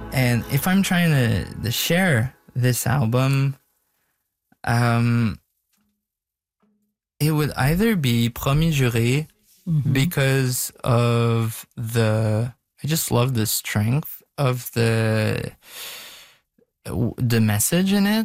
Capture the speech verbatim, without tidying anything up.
And if I'm trying to, to share this album, um, it would either be Promis Juré mm-hmm. because of the, I just love the strength of the the message in it.